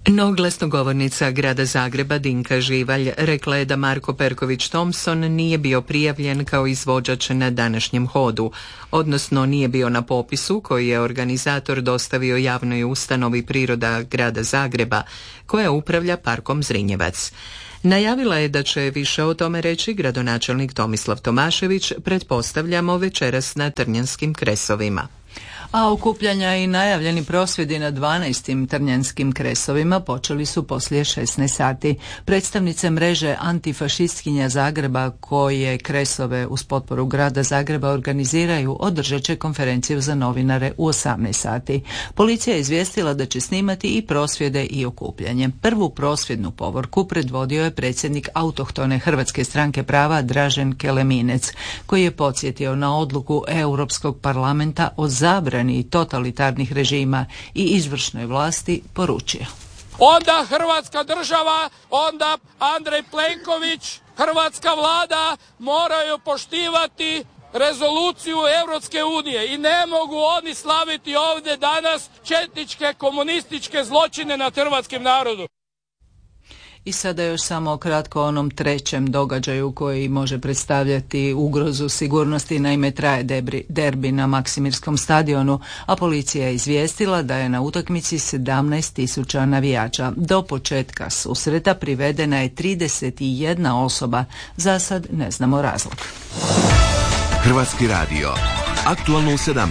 No glasnogovornica grada Zagreba Dinka Živalj rekla je da Marko Perković Thompson nije bio prijavljen kao izvođač na današnjem hodu, odnosno nije bio na popisu koji je organizator dostavio javnoj ustanovi Priroda grada Zagreba koja upravlja parkom Zrinjevac. Najavila je da će više o tome reći gradonačelnik Tomislav Tomašević, pretpostavljamo večeras na Trnjanskim kresovima. A okupljanja i najavljeni prosvjedi na 12. Trnjanskim kresovima počeli su poslije 16 sati. Predstavnice mreže antifašistkinja Zagreba koje kresove uz potporu grada Zagreba organiziraju održat će konferenciju za novinare u 18 sati. Policija je izvijestila da će snimati i prosvjede i okupljanje. Prvu prosvjednu povorku predvodio je predsjednik autohtone Hrvatske stranke prava Dražen Keleminec, koji je podsjetio na odluku Europskog parlamenta o zabrani i totalitarnih režima i izvršnoj vlasti poručio. Onda Hrvatska država, onda Andrej Plenković, hrvatska vlada moraju poštivati rezoluciju Europske unije i ne mogu oni slaviti ovdje danas četničke komunističke zločine nad hrvatskim narodom. I sada još samo kratko o onom trećem događaju koji može predstavljati ugrozu sigurnosti. Naime, traje derbi na Maksimirskom stadionu, a policija je izvijestila da je na utakmici 17.000 navijača. Do početka susreta privedena je 31 osoba. Za sad ne znamo razlog. Hrvatski radio. Aktualno u 17.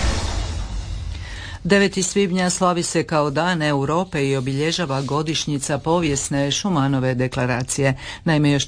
9. svibnja slavi se kao Dan Europe i obilježava godišnjica povijesne Schumanove deklaracije. Naime, još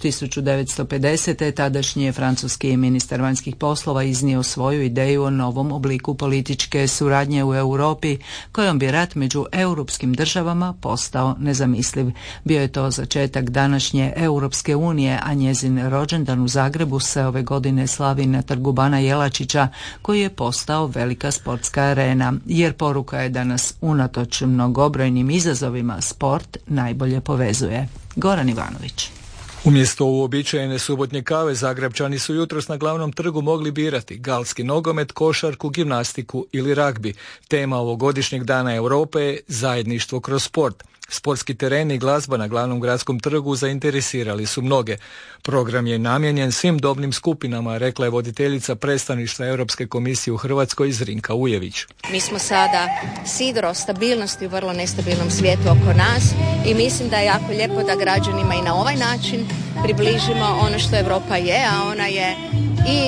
1950. tadašnji je francuski ministar vanjskih poslova iznio svoju ideju o novom obliku političke suradnje u Europi, kojom bi rat među europskim državama postao nezamisliv. Bio je to začetak današnje Europske unije, a njezin rođendan u Zagrebu se ove godine slavi na trgu Bana Jelačića, koji je postao velika sportska arena, jer poruka je da nas unatoč mnogobrojnim izazovima sport najbolje povezuje. Goran Ivanović. Umjesto uobičajene subotnje kave, Zagrepčani su jutros na glavnom trgu mogli birati galski nogomet, košarku, gimnastiku ili ragbi. Tema ovogodišnjeg Dana Europe je zajedništvo kroz sport. Sportski tereni i glazba na glavnom gradskom trgu zainteresirali su mnoge. Program je namijenjen svim dobnim skupinama, rekla je voditeljica predstavništva Europske komisije u Hrvatskoj Zrinka Ujević. Mi smo sada sidro stabilnosti u vrlo nestabilnom svijetu oko nas i mislim da je jako lijepo da građanima i na ovaj način približimo ono što Europa je, a ona je i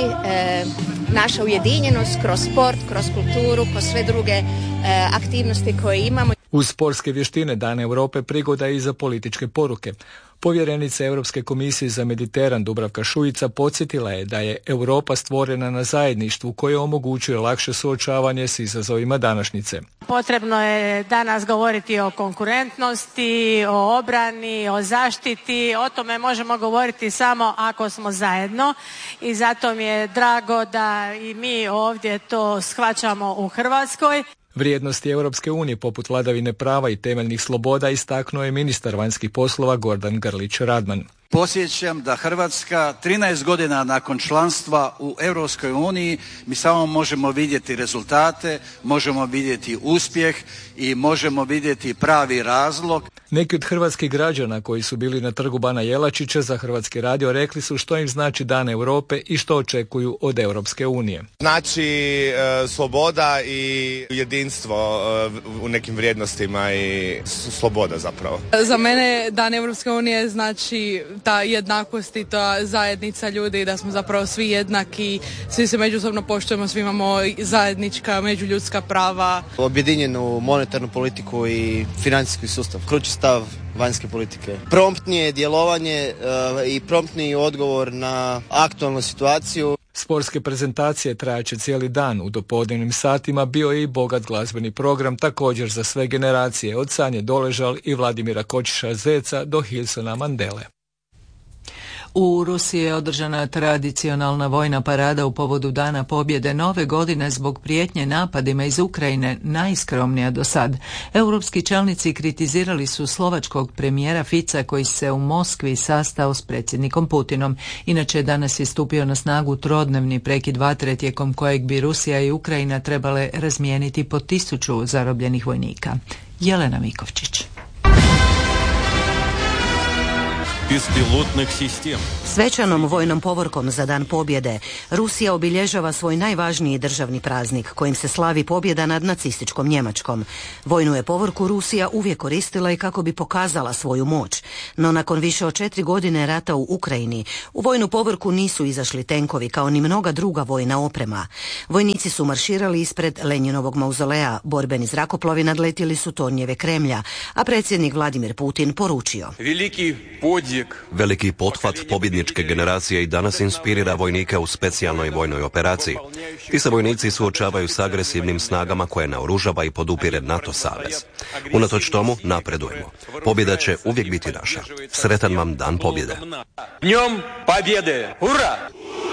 naša ujedinjenost kroz sport, kroz kulturu, kroz sve druge aktivnosti koje imamo. Uz sportske vještine Dan Europe prigoda je i za političke poruke. Povjerenica Europske komisije za Mediteran Dubravka Šuica podsjetila je da je Europa stvorena na zajedništvu koje omogućuje lakše suočavanje s izazovima današnjice. Potrebno je danas govoriti o konkurentnosti, o obrani, o zaštiti. O tome možemo govoriti samo ako smo zajedno i zato mi je drago da i mi ovdje to shvaćamo u Hrvatskoj. Vrijednosti Europske unije poput vladavine prava i temeljnih sloboda istaknuo je ministar vanjskih poslova Gordan Grlić Radman. Podsjećam da Hrvatska 13 godina nakon članstva u Europskoj uniji mi samo možemo vidjeti rezultate, možemo vidjeti uspjeh i možemo vidjeti pravi razlog. Neki od hrvatskih građana koji su bili na trgu Bana Jelačića za Hrvatski radio rekli su što im znači Dan Europe i što očekuju od Europske unije. Znači sloboda i jedinstvo u nekim vrijednostima i sloboda zapravo. Za mene Dan Europske unije znači ta jednakost i ta zajednica ljudi, da smo zapravo svi jednaki, svi se međusobno poštujemo, svi imamo zajednička međuljudska prava. Objedinjenu monetarnu politiku i financijski sustav, krući stav vanjske politike. Promptnije djelovanje i promptniji odgovor na aktualnu situaciju. Sportske prezentacije trajaće cijeli dan. U dopodnevnim satima bio je i bogat glazbeni program, također za sve generacije, od Sanje Doležal i Vladimira Kočiša Zeca do Hilsona Mandele. U Rusiji je održana tradicionalna vojna parada u povodu Dana pobjede. Nove godine zbog prijetnje napadima iz Ukrajine najskromnija do sad. Europski čelnici kritizirali su slovačkog premijera Fica koji se u Moskvi sastao s predsjednikom Putinom. Inače, danas je stupio na snagu trodnevni prekid vatre tijekom kojeg bi Rusija i Ukrajina trebale razmijeniti po 1000 zarobljenih vojnika. Jelena Mikovčić. беспилотных систем. Svečanom vojnom povorkom za Dan pobjede Rusija obilježava svoj najvažniji državni praznik kojim se slavi pobjeda nad nacističkom Njemačkom. Vojnu je povorku Rusija uvijek koristila i kako bi pokazala svoju moć. No nakon više od 4 godine rata u Ukrajini, u vojnu povorku nisu izašli tenkovi kao ni mnoga druga vojna oprema. Vojnici su marširali ispred Lenjinovog mauzolea, borbeni zrakoplovi nadletjeli su tornjeve Kremlja, a predsjednik Vladimir Putin poručio: Veliki pothvat pobjedničke generacije i danas inspirira vojnike u specijalnoj vojnoj operaciji. Ti se vojnici suočavaju s agresivnim snagama koje naoružava i podupire NATO savez. Unatoč tomu napredujemo. Pobjeda će uvijek biti naša. Sretan vam Dan pobjede. Dnjem pobjede! Ura!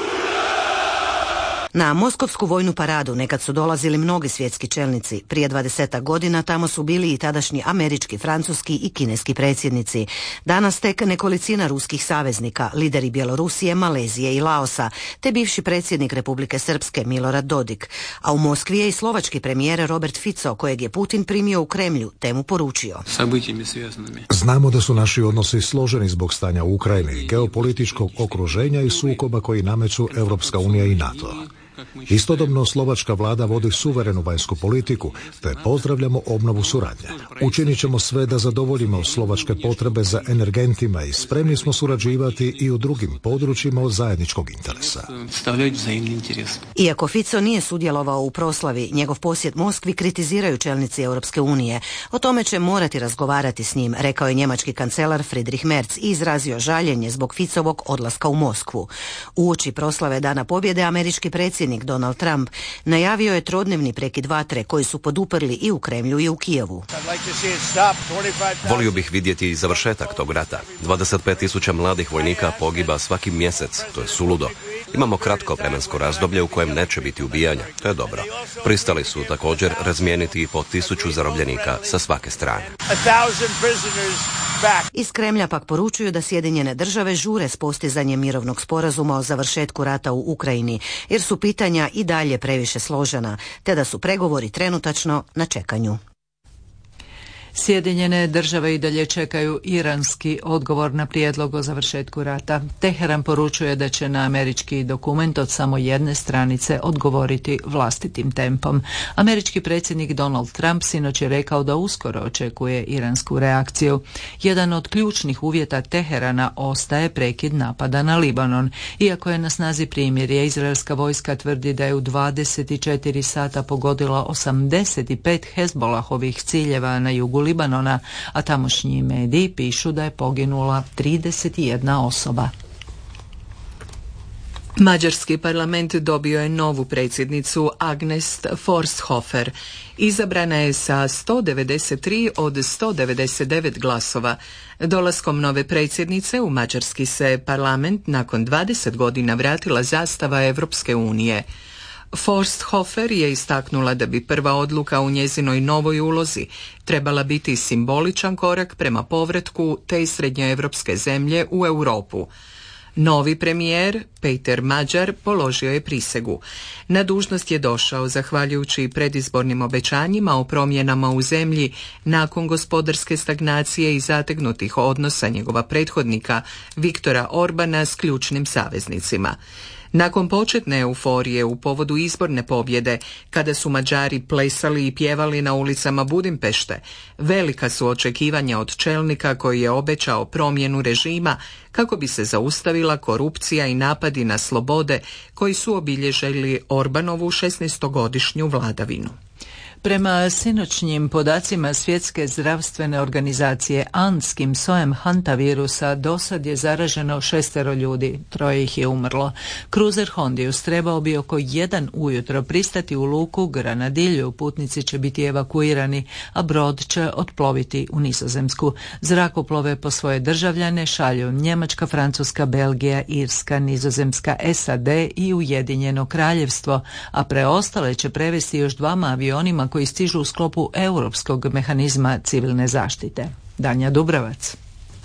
Na Moskovsku vojnu paradu nekad su dolazili mnogi svjetski čelnici. Prije 20 godina tamo su bili i tadašnji američki, francuski i kineski predsjednici. Danas tek nekolicina ruskih saveznika, lideri Bjelorusije, Malezije i Laosa, te bivši predsjednik Republike Srpske Milorad Dodik. A u Moskvi je i slovački premijer Robert Fico, kojeg je Putin primio u Kremlju, te mu poručio: Znamo da su naši odnosi složeni zbog stanja u Ukrajini, geopolitičkog okruženja i sukoba koji nameću Europska unija i NATO. Istodobno slovačka vlada vodi suverenu vanjsku politiku, te pozdravljamo obnovu suradnje. Učinit ćemo sve da zadovoljimo slovačke potrebe za energentima i spremni smo surađivati i u drugim područjima od zajedničkog interesa. Iako Fico nije sudjelovao u proslavi, njegov posjet Moskvi kritiziraju čelnici Europske unije. O tome će morati razgovarati s njim, rekao je njemački kancelar Friedrich Merz i izrazio žaljenje zbog Ficovog odlaska u Moskvu. Uoči proslave Dana pobjede američki predsjednik Donald Trump najavio je trodnevni prekid vatre koji su poduprli i u Kremlju i u Kijevu. Volio bih vidjeti i završetak tog rata. 25.000 mladih vojnika pogiba svaki mjesec, to je suludo. Imamo kratko vremensko razdoblje u kojem neće biti ubijanja, to je dobro. Pristali su također razmijeniti i po 1000 zarobljenika sa svake strane. Iz Kremlja pak poručuju da Sjedinjene države žure s postizanjem mirovnog sporazuma o završetku rata u Ukrajini, jer su pitanja i dalje previše složena, te da su pregovori trenutačno na čekanju. Sjedinjene države i dalje čekaju iranski odgovor na prijedlog o završetku rata. Teheran poručuje da će na američki dokument od samo jedne stranice odgovoriti vlastitim tempom. Američki predsjednik Donald Trump sinoć je rekao da uskoro očekuje iransku reakciju. Jedan od ključnih uvjeta Teherana ostaje prekid napada na Libanon. Iako je na snazi primirje, izraelska vojska tvrdi da je u 24 sata pogodila 85 Hezbollahovih ciljeva na jugu Libanona, a tamošnji mediji pišu da je poginula 31 osoba. Mađarski parlament dobio je novu predsjednicu Agnes Forsthofer. Izabrana je sa 193 od 199 glasova. Dolaskom nove predsjednice u mađarski se parlament nakon 20 godina vratila zastava Europske unije. Forsthofer je istaknula da bi prva odluka u njezinoj novoj ulozi trebala biti simboličan korak prema povratku te srednjoevropske zemlje u Europu. Novi premijer, Peter Mađar, položio je prisegu. Na dužnost je došao zahvaljujući predizbornim obećanjima o promjenama u zemlji nakon gospodarske stagnacije i zategnutih odnosa njegova prethodnika Viktora Orbana s ključnim saveznicima. Nakon početne euforije u povodu izborne pobjede, kada su Mađari plesali i pjevali na ulicama Budimpešte, velika su očekivanja od čelnika koji je obećao promjenu režima kako bi se zaustavila korupcija i napadi na slobode koji su obilježili Orbanovu 16-godišnju vladavinu. Prema sinoćnjim podacima Svjetske zdravstvene organizacije anskim sojem hantavirusa dosad je zaraženo 6 ljudi, 3 ih je umrlo. Kruzer Hondius trebao bi oko 1 ujutro pristati u luku Granadilju, putnici će biti evakuirani, a brod će otploviti u Nizozemsku. Zrakoplove po svoje državljane šalju Njemačka, Francuska, Belgija, Irska, Nizozemska, SAD i Ujedinjeno Kraljevstvo, a preostale će prevesti još 2 avionima koji stižu u sklopu europskog mehanizma civilne zaštite. Danja Dubravac.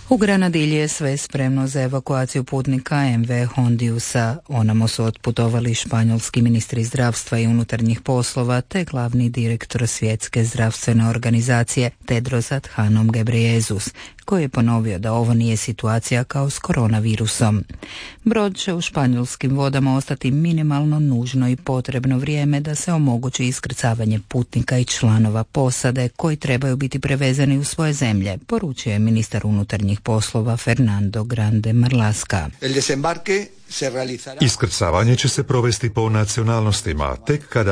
U Granadilji je sve spremno za evakuaciju putnika MV Hondiusa. Onamo su otputovali španjolski ministri zdravstva i unutarnjih poslova te glavni direktor Svjetske zdravstvene organizacije Tedros Adhanom Ghebreyesus, koji je ponovio da ovo nije situacija kao s koronavirusom. Brod će u španjolskim vodama ostati minimalno nužno i potrebno vrijeme da se omogući iskrcavanje putnika i članova posade koji trebaju biti prevezani u svoje zemlje, poručio je ministar unutarnjih poslova Fernando Grande Marlaska. Iskrcavanje će se provesti po nacionalnostima, tek kada